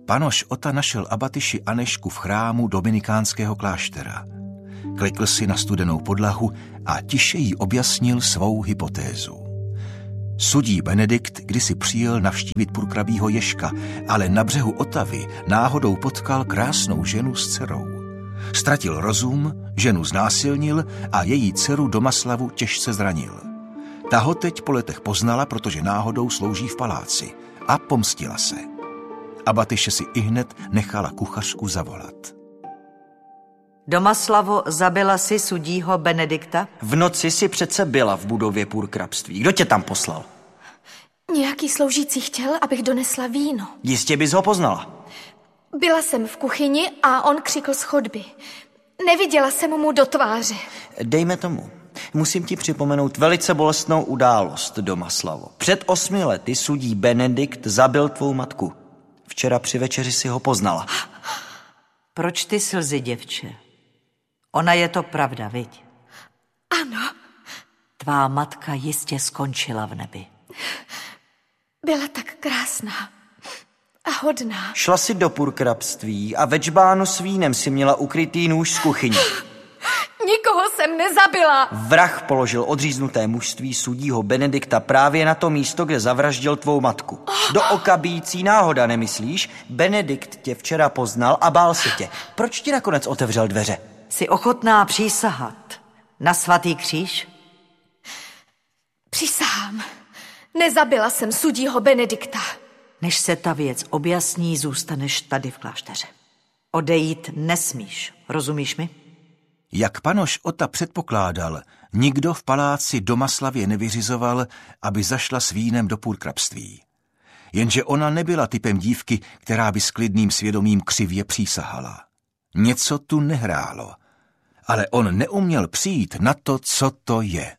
Panoš Ota našel abatyši Anežku v chrámu dominikánského kláštera. Klikl si na studenou podlahu a tiše jí objasnil svou hypotézu. Sudí Benedikt kdysi přijel navštívit purkrabího Ježka, ale na břehu Otavy náhodou potkal krásnou ženu s dcerou. Ztratil rozum, ženu znásilnil a její dceru Domaslavu těžce zranil. Ta ho teď po letech poznala, protože náhodou slouží v paláci, a pomstila se. Abatyše si ihned nechala kuchařku zavolat. Domaslavo, zabila si sudího Benedikta? V noci si přece byla v budově purkrabství. Kdo tě tam poslal? Nějaký sloužící chtěl, abych donesla víno. Jistě bys ho poznala. Byla jsem v kuchyni a on křikl z chodby. Neviděla jsem mu do tváře. Dejme tomu. Musím ti připomenout velice bolestnou událost, Domaslavo. Před 8 lety sudí Benedikt zabil tvou matku. Včera při večeři si ho poznala. Proč ty slzy, děvče? Ona je to pravda, viď? Ano. Tvá matka jistě skončila v nebi. Byla tak krásná a hodná. Šla si do purkrabství a ve džbánu s vínem si měla ukrytý nůž z kuchyně. Nikoho jsem nezabila. Vrah položil odříznuté mužství sudího Benedikta právě na to místo, kde zavraždil tvou matku. Do oka bijící náhoda, nemyslíš? Benedikt tě včera poznal a bál se tě. Proč ti nakonec otevřel dveře? Jsi ochotná přísahat na svatý kříž? Přísahám. Nezabila jsem sudího Benedikta. Než se ta věc objasní, zůstaneš tady v klášteře. Odejít nesmíš, rozumíš mi? Jak panoš Ota předpokládal, nikdo v paláci Domaslavě nevyřizoval, aby zašla s vínem do purkrabství. Jenže ona nebyla typem dívky, která by s klidným svědomím křivě přísahala. Něco tu nehrálo, ale on neuměl přijít na to, co to je.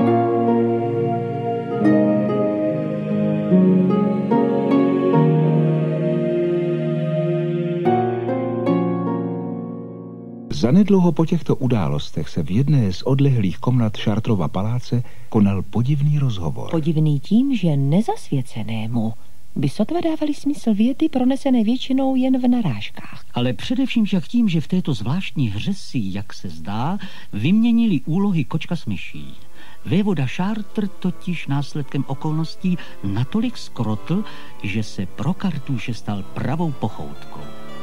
Zanedlouho po těchto událostech se v jedné z odlehlých komnat Šartrova paláce konal podivný rozhovor. Podivný tím, že nezasvěcenému by sotva dávali smysl věty pronesené většinou jen v narážkách. Ale především však tím, že v této zvláštní hře si, jak se zdá, vyměnili úlohy kočka s myší. Vévoda Šártr totiž následkem okolností natolik skrotl, že se pro Kartuše stal pravou pochoutkou.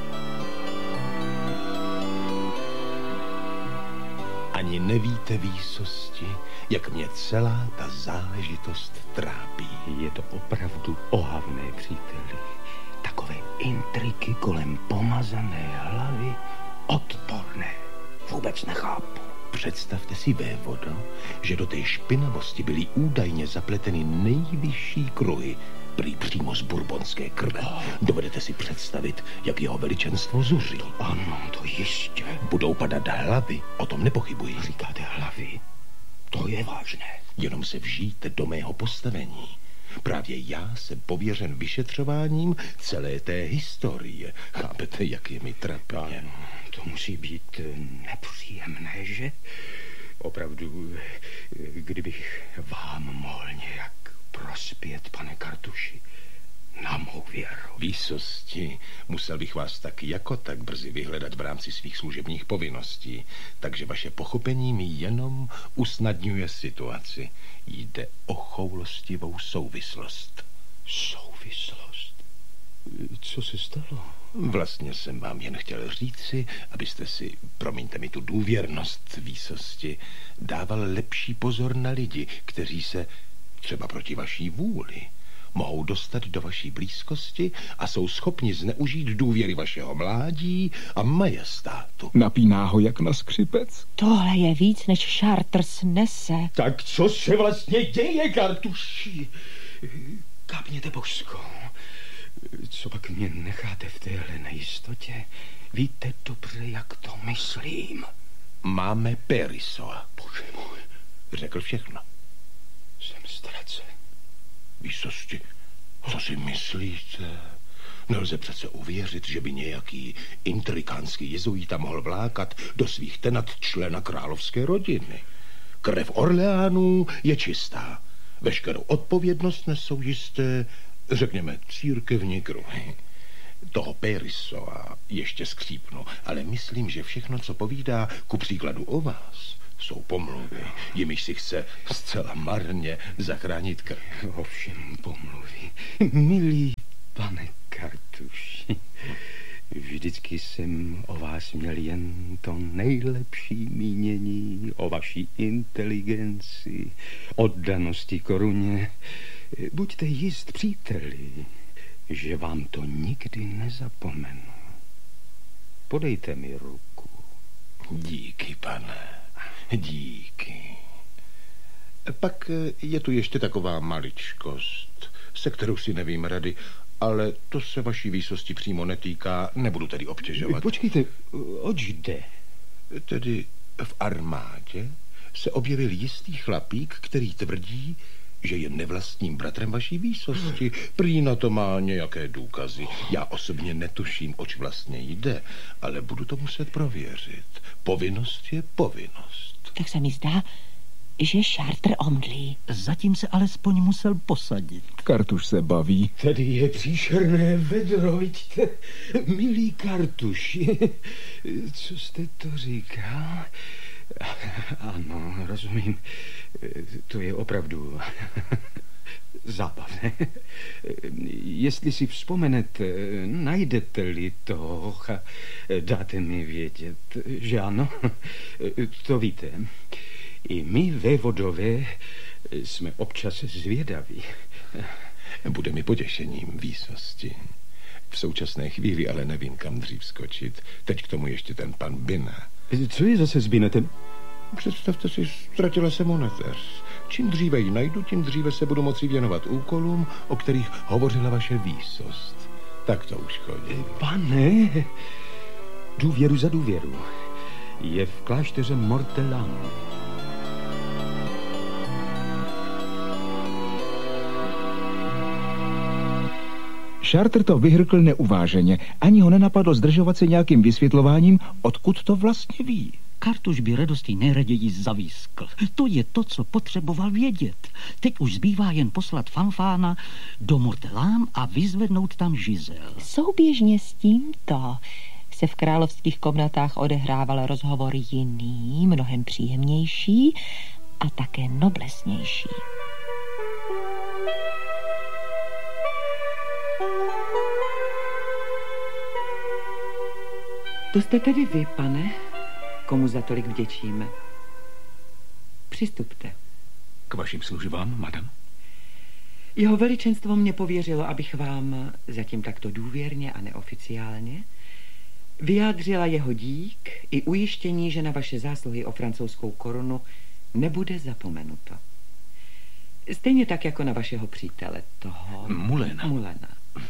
Ani nevíte, výsosti, jak mě celá ta záležitost trápí. Je to opravdu ohavné, příteli. Takové intriky kolem pomazané hlavy, odporné. Vůbec nechápu. Představte si, vévodo, že do té špinavosti byly údajně zapleteny nejvyšší kruhy, prý přímo z bourbonské krve. Dovedete si představit, jak jeho veličenstvo zuří? Ano, to jistě. Budou padat hlavy, o tom nepochybuji. Říkáte hlavy? To je vážné. Jenom se vžijte do mého postavení. Právě já jsem pověřen vyšetřováním celé té historie. Chápete, jak je mi trapně? To musí být nepříjemné, že? Opravdu, kdybych vám mohl nějak prospět, pane Kartuši, na mou věru. Výsosti, musel bych vás tak jako tak brzy vyhledat v rámci svých služebních povinností, takže vaše pochopení mi jenom usnadňuje situaci. Jde o choulostivou souvislost. Souvislost? Co se stalo? Vlastně jsem vám jen chtěl říci, abyste si, promiňte mi tu důvěrnost, výsosti, dával lepší pozor na lidi, kteří se třeba proti vaší vůli mohou dostat do vaší blízkosti a jsou schopni zneužít důvěry vašeho mládí a majestátu. Napíná ho jak na skřipec. Tohle je víc, než Šártr snese. Tak co se vlastně děje, Kartuši? Kápněte božsko. Co pak mě necháte v téhle nejistotě? Víte dobře, jak to myslím. Máme Perisoa. Bože můj. Řekl všechno. Jsem ztracen. Výsosti, co si myslíte? Nelze přece uvěřit, že by nějaký intrikánský jezuita mohl vlákat do svých tenat člena královské rodiny. Krev Orleánů je čistá. Veškerou odpovědnost nesou jisté, řekněme, církevní kruhy. toho Périsova ještě skřípnu, ale myslím, že všechno, co povídá ku příkladu o vás, jsou pomluvy, jimiž si chce zcela marně zachránit krk. Ovšem pomluvy. Milý pane Kartuši, vždycky jsem o vás měl jen to nejlepší mínění, o vaší inteligenci, oddanosti koruně. Buďte jist, příteli, že vám to nikdy nezapomenu. Podejte mi ruku. Díky, pane, díky. Pak je tu ještě taková maličkost, se kterou si nevím rady, ale to se vaší výsosti přímo netýká, nebudu tedy obtěžovat. Počkejte, oč jde? Tedy v armádě se objevil jistý chlapík, který tvrdí, že je nevlastním bratrem vaší výsosti. Prý na to má nějaké důkazy. Já osobně netuším, oč vlastně jde, ale budu to muset prověřit. Povinnost je povinnost. Tak se mi zdá, že Chartres omdlí. Zatím se alespoň musel posadit. Kartuš se baví. Tady je příšerné vedro, vidíte? Milý Kartuši, co jste to říkal? Ano, rozumím. To je opravdu zábavné. Jestli si vzpomenete, najdete-li to, dáte mi vědět, že ano? To víte. I my, vévodové, jsme občas zvědaví. Bude mi potěšením, výsosti. V současné chvíli ale nevím, kam dřív skočit. Teď k tomu ještě ten pan Bina. Co je zase s Binetem? Představte si, ztratila se monetéř. Čím dříve ji najdu, tím dříve se budu moci věnovat úkolům, o kterých hovořila vaše výsost. Tak to už chodí. Pane, důvěru za důvěru. Je v klášteře Mortellano. Chartres to vyhrkl neuváženě. Ani ho nenapadlo zdržovat se nějakým vysvětlováním, odkud to vlastně ví. Kartuš by radostí nejraději zavískl. To je to, co potřeboval vědět. Teď už zbývá jen poslat Fanfána do Mortellán a vyzvednout tam Žizel. Souběžně s tímto se v královských komnatách odehrával rozhovor jiný, mnohem příjemnější a také noblesnější. To jste tedy vy, pane, komu za tolik vděčíme. Přistupte. K vašim službám, madam? Jeho veličenstvo mě pověřilo, abych vám zatím takto důvěrně a neoficiálně vyjádřila jeho dík i ujištění, že na vaše zásluhy o francouzskou korunu nebude zapomenuto. Stejně tak jako na vašeho přítele, toho Mulena.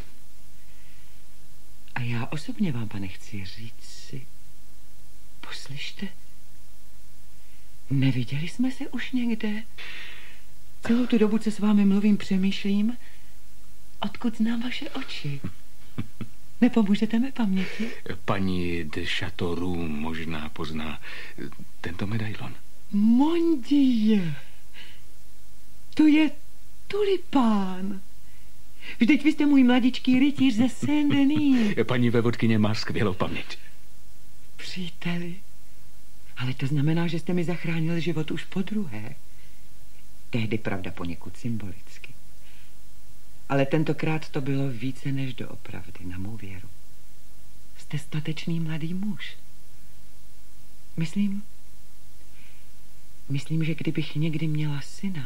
A já osobně vám, pane, chci říci, poslyšte, neviděli jsme se už někde? Celou tu dobu, co s vámi mluvím, přemýšlím, odkud znám vaše oči. Nepomůžete mi paměti? Paní de Châteauroux možná pozná tento medailon. Mon Dieu, to je tulipán. Vždyť vy jste můj mladičký rytíř ze Saint-Denis. Paní vévodkyně má skvělou paměť. Příteli, ale to znamená, že jste mi zachránil život už podruhé. Tehdy, pravda, poněkud symbolicky. Ale tentokrát to bylo více než doopravdy, na mou věru. Jste statečný mladý muž. Myslím, že kdybych někdy měla syna,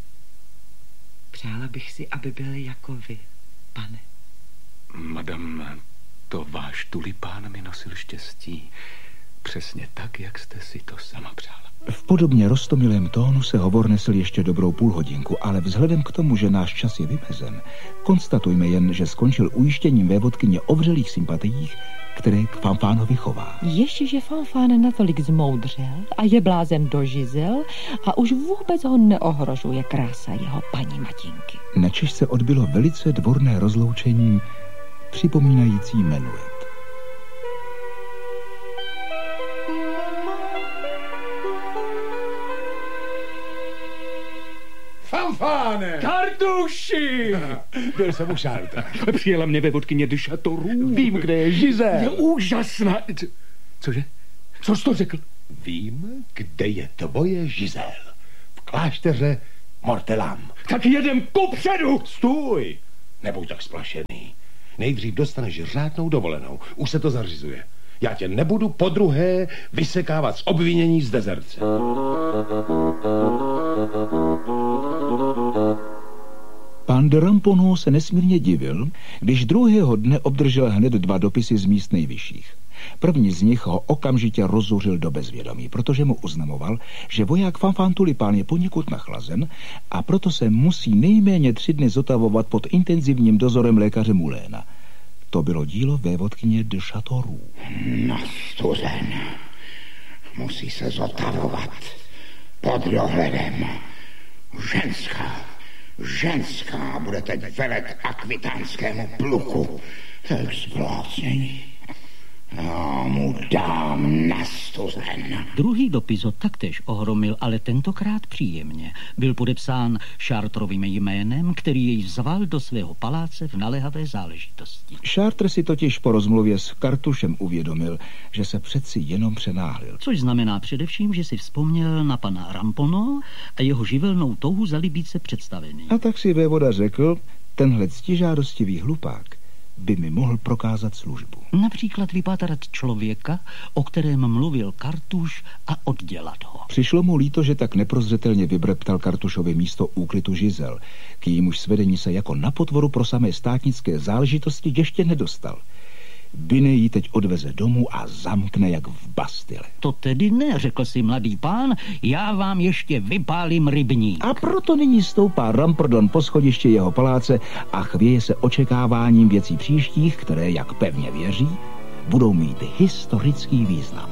přála bych si, aby byl jako vy, pane. Madam, to váš tulipán mi nosil štěstí. Přesně tak, jak jste si to sama přála. V podobně roztomilém tónu se hovor nesl ještě dobrou půlhodinku, ale vzhledem k tomu, že náš čas je vymezen, konstatujme jen, že skončil ujištěním vévodkyně o vřelých sympatiích, které k Fanfánovi chová. Ještě, že Fanfán natolik zmoudřel a je blázen do Žizel a už vůbec ho neohrožuje krása jeho paní Matinky. Načež se odbylo velice dvorné rozloučení, připomínající menuet. Fanfáne! Kartuši! Byl jsem u Chartres. Přijela mě vévodkyně de Châteauroux. Vím, kde je Giselle. Je úžasná. Cože? Co jsi to řekl? Vím, kde je tvoje Giselle. V klášteře Mortelam. Tak jedem kupředu! Stůj! Nebuď tak splašený. Nejdřív dostaneš řádnou dovolenou. Už se to zařizuje. Já tě nebudu podruhé vysekávat z obvinění z dezerce. Pán de Ramponneau se nesmírně divil, když druhého dne obdržel hned 2 dopisy z míst nejvyšších. První z nich ho okamžitě rozzuřil do bezvědomí, protože mu oznamoval, že voják Fanfan Tulipán je poněkud nachlazen a proto se musí nejméně 3 dny zotavovat pod intenzivním dozorem lékaře Muléna. To bylo dílo vévodkyně de Châteauroux. Nastuzen. Musí se zotavovat pod dohledem. Ženská bude teď velet akvitánskému pluku. To je zblácnění. Já mu dám nastuzen. Druhý dopis ho taktéž ohromil, ale tentokrát příjemně. Byl podepsán Chartrovým jménem, který jej vzval do svého paláce v naléhavé záležitosti. Chartres si totiž po rozmluvě s Kartušem uvědomil, že se přeci jenom přenáhlil. Což znamená především, že si vzpomněl na pana Ramponneau a jeho živelnou touhu zalíbit se představený. A tak si vévoda řekl, tenhle ctižádostivý hlupák by mi mohl prokázat službu. Například vypátrat člověka, o kterém mluvil Kartuš, a oddělat ho. Přišlo mu líto, že tak neprozřetelně vybreptal Kartušovi místo úklitu Giselle, k jejímuž svedení se jako na potvoru pro samé státnické záležitosti ještě nedostal. Binet ji teď odveze domů a zamkne jak v Bastile. To tedy ne, řekl si mladý pán, já vám ještě vypálím rybník. A proto nyní stoupá Rampordon po schodišti jeho paláce a chvěje se očekáváním věcí příštích, které, jak pevně věří, budou mít historický význam.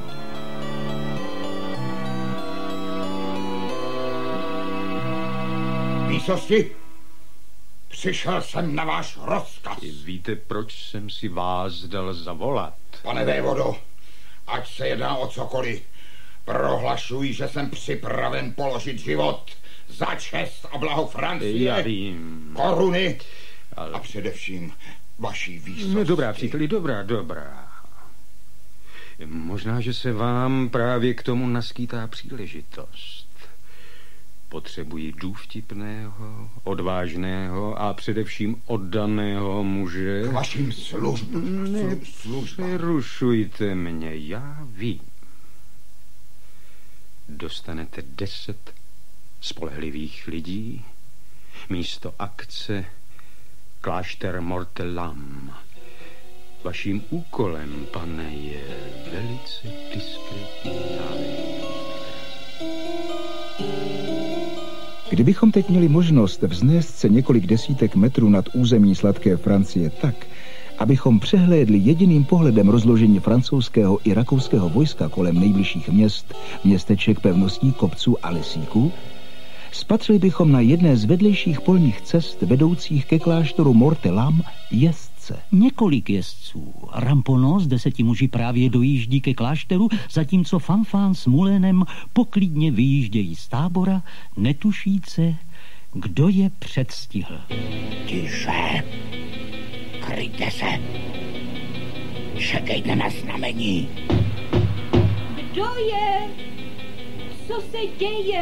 Výsosti, přišel jsem na váš rozkaz. Víte, proč jsem si vás dal zavolat? Pane vévodo, ať se jedná o cokoliv, prohlašuji, že jsem připraven položit život za čest a blaho Francie. Já vím. Koruny a především vaší výsosti. No dobrá, příteli, dobrá. Možná, že se vám právě k tomu naskýtá příležitost. Potřebuji důvtipného, odvážného a především oddaného muže. K vašim službám. Nepřerušujte mě, já vím. Dostanete 10 spolehlivých lidí, místo akce klášter Mortelam. Vaším úkolem, pane, je velice diskrétní záležitost. Kdybychom teď měli možnost vznést se několik desítek metrů nad území sladké Francie tak, abychom přehlédli jediným pohledem rozložení francouzského i rakouského vojska kolem nejbližších měst, městeček, pevností, kopců a lesíků, spatřili bychom na jedné z vedlejších polních cest vedoucích ke kláštoru Mortelam jezdce. Několik jezdců. Ramponneau s 10 muži právě dojíždí ke klášteru, zatímco Fanfan s Mulénem poklidně vyjíždějí z tábora, netušíce, kdo je předstihl. Tiše, kryjte se, čekejte na znamení. Kdo je? Co se děje?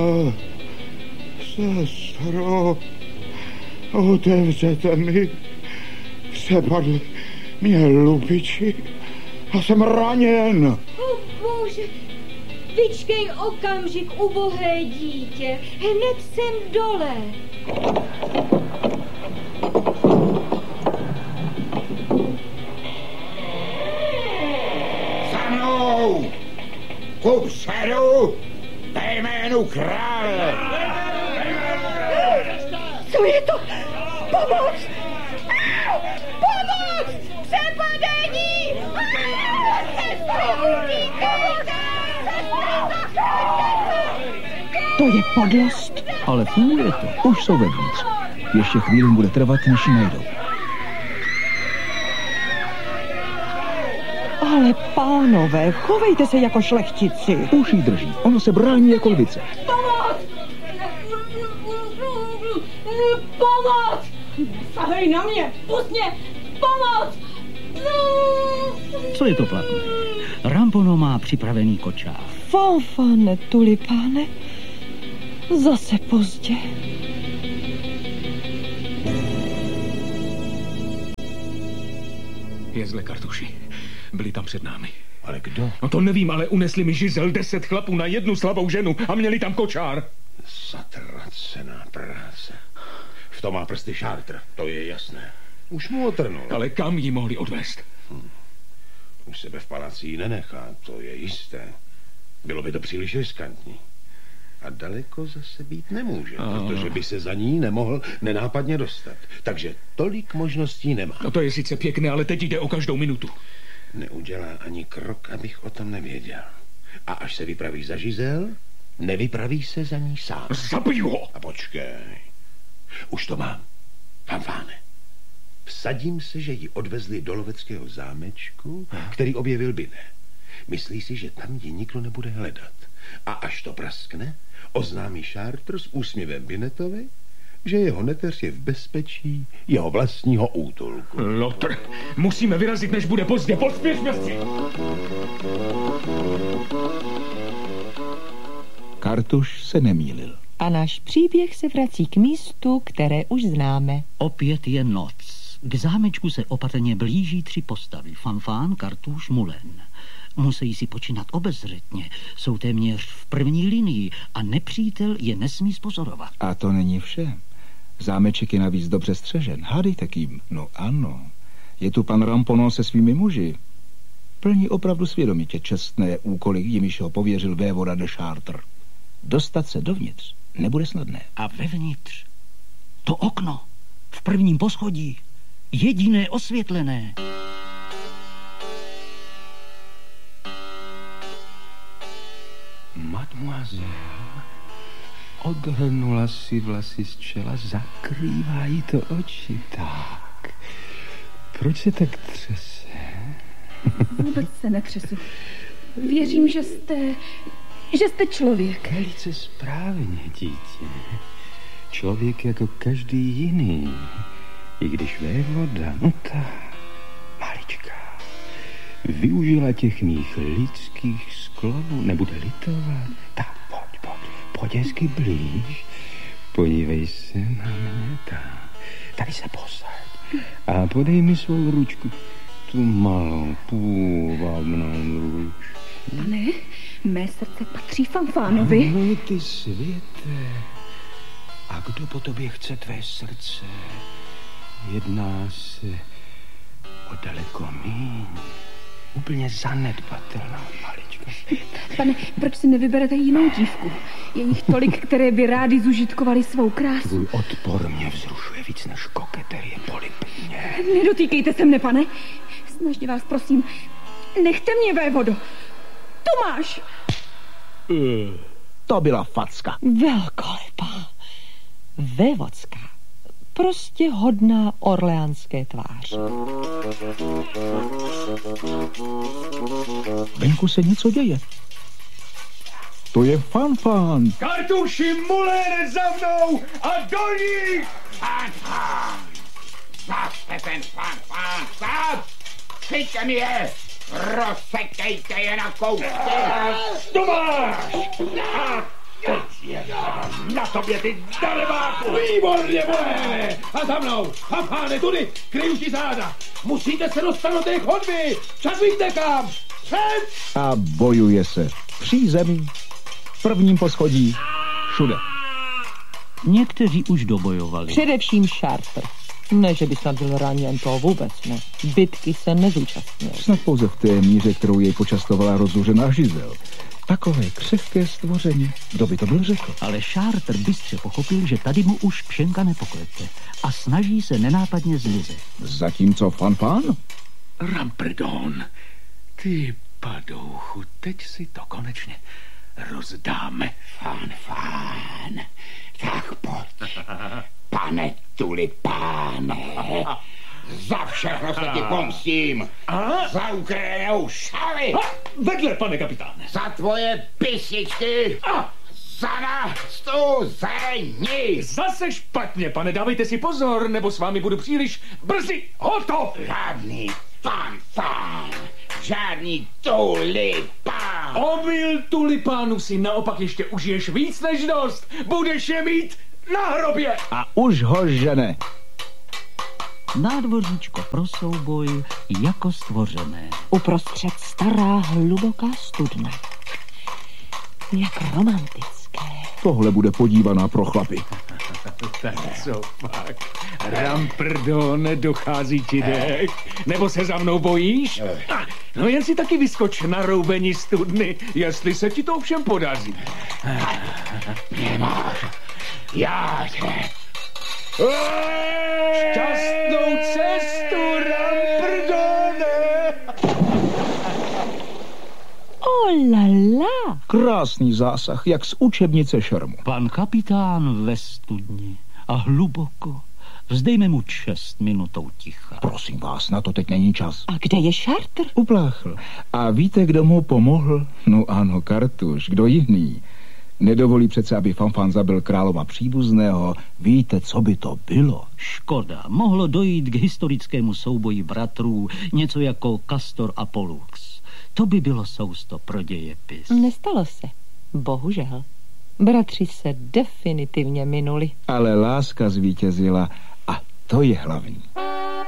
Sestro, otevřete mi. Přepadl mě lupiči a jsem raněn. O bože, vyčkej okamžik, ubohé dítě, hned jsem dole. Za mnou! Kupředu! Ve jménu krále! Co je to? Pomoc! Pomoc! Přepadení! To je podlost. Ale funguje to. Už jsou vevnitř. Ještě chvíli bude trvat, než ji najdou. Ale pánové, chovejte se jako šlechtici. Už jí drží. Ono se brání jako lvice. Pomoc! Pomoc! Sahej na mě! Pust mě! Pomoc! Co je to platné? Rampono má připravený kočár. Fanfane, tulipáne, zase pozdě. Je zle, Kartuši. Byli tam před námi. Ale kdo? No to nevím, ale unesli mi Žizel 10 chlapů na jednu slabou ženu a měli tam kočár. Zatracená práce. V tom má prsty Chartres, to je jasné. Už mu otrnul. Ale kam ji mohli odvést? Už sebe v paláci ji nenechá, to je jisté. Bylo by to příliš riskantní. A daleko zase být nemůže, protože by se za ní nemohl nenápadně dostat. Takže tolik možností nemá. No to je sice pěkné, ale teď jde o každou minutu. Neudělá ani krok, abych o tom nevěděl. A až se vypraví za Žizel, nevypraví se za ní sám. Zabiju ho! A počkej. Už to mám. Fanfáne. Vsadím se, že ji odvezli do loveckého zámečku, který objevil Binet. Myslí si, že tam ji nikdo nebude hledat. A až to praskne, oznámí Chartres s úsměvem Binetovi, že jeho neteř je v bezpečí jeho vlastního útulku. Lotr, musíme vyrazit, než bude pozdě. Pospěšme si! Kartuš se nemýlil. A náš příběh se vrací k místu, které už známe. Opět je noc. K zámečku se opatrně blíží 3 postavy. Fanfán, Kartuš, Mulen. Musí si počínat obezřetně. Jsou téměř v první linii a nepřítel je nesmí spozorovat. A to není vše. Zámeček je navíc dobře střežen. Hádejte kým? No ano. Je tu pan Rampono se svými muži. Plní opravdu svědomitě čestné úkoly, jimiž ho pověřil vévoda de Chartres. Dostat se dovnitř nebude snadné. A vevnitř to okno v prvním poschodí, jediné osvětlené. Mademoiselle odhrnula si vlasy z čela, zakrývá jí to oči. Tak, proč se tak třese? Vůbec se netřesu. Věřím, že jste člověk. Velice správně, dítě. Člověk jako každý jiný. I když vévoda, no ta malička, využila těch mých lidských sklovů, nebude litovat. Tak pojď hezky blíž, podívej se na mě, tak. Tady se posaď a podej mi svou ručku, tu malou půvabnou ručku. Pane, mé srdce patří Fanfánovi. No, ty světe. A kdo po tobě chce tvé srdce? Jedná se o daleko míň. Úplně zanedbatelnou maličku. Pane, proč si nevyberete jinou dívku? Je jich tolik, které by rádi zužitkovali svou krásu. Tvůj odpor mě vzrušuje víc než koketerie Polypně. Nedotýkejte se mne, pane. Snažně vás, prosím. Nechte mě, vévodo. Tomáš! To byla facka. Velkolepá. Vévodská. Prostě hodná orleánské tváře. Venku se něco děje. To je Fanfán. Kartuši, Mulen, za mnou a do nich! Fanfán! Zase ten Fanfán, stát! Chyťte mi je! Rozsekejte je na kousky! Tomáš! Na tobě, ty darebáku! Výborně, Muléne! A za mnou! Fanfáne, tudy! Kryju ti záda! Musíte se dostat do té chodby! Však víte kam! Sem! A bojuje se. Při zemi, v prvním poschodí, všude. Někteří už dobojovali. Především Chartres. Ne, že by snad byl raněn, to vůbec ne. Bitky se nezúčastnil. Snad pouze v té míře, kterou jej počastovala rozzuřená Žizel. Takové křehké stvoření, kdo by to byl řekl. Ale Chartres bystře pochopil, že tady mu už pšenka nepoklete a snaží se nenápadně zlizet. Zatímco Fanfán? Rampredon, ty padouchu, teď si to konečně rozdáme. Fanfán, tak pojď. Pane tulipáne, za všechno se ti pomstím. Za ukradenou šaly. Vedle, pane kapitáne. Za tvoje písničky. Za stuzení! Zase špatně, pane, dávejte si pozor, nebo s vámi budu příliš brzy hotov! Žádný fanfán, žádný tulipán! Omyl tulipánu si naopak ještě užiješ víc než dost! Budeš je mít na hrobě! A už ho žene. Nádvoříčko pro souboj jako stvořené. Uprostřed stará hluboká studna. Jak romantické. Tohle bude podívaná pro chlapy. Tak co pak? Ramprdone, dochází ti dech? Nebo se za mnou bojíš? No jen si taky vyskoč na roubení studny, jestli se ti to ovšem podaří. Nemáš. Já tě. Šťastnou cestu, Ramprdone! Oh la la. Krásný zásah, jak z učebnice šermu. Pan kapitán ve studni a hluboko. Vzdejme mu 6 minutou ticha. Prosím vás, na to teď není čas. A kde je Chartr? Upláchl. A víte, kdo mu pomohl? No ano, Kartuš, kdo jiný? Nedovolí přece, aby Fanfan zabil králova příbuzného. Víte, co by to bylo? Škoda. Mohlo dojít k historickému souboji bratrů, něco jako Castor a Pollux. To by bylo sousto pro dějepis. Nestalo se. Bohužel. Bratři se definitivně minuli. Ale láska zvítězila a to je hlavní.